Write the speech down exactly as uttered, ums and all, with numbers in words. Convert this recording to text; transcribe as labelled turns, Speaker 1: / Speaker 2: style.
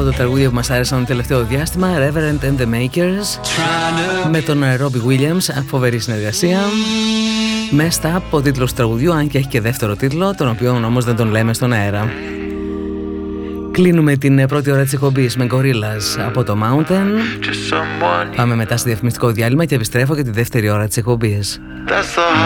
Speaker 1: από το τραγούδι που μας άρεσαν το τελευταίο διάστημα, Reverend and the Makers, με τον Robbie Williams, φοβερή συνεργασία. Messed Up, ο τίτλος του τραγουδιού, αν και έχει και δεύτερο τίτλο, τον οποίο όμως δεν τον λέμε στον αέρα. Κλείνουμε την πρώτη ώρα της εκπομπής με Gorillaz από το Mountain. Πάμε μετά στο διαφημιστικό διάλειμμα και επιστρέφω για τη δεύτερη ώρα της εκπομπής.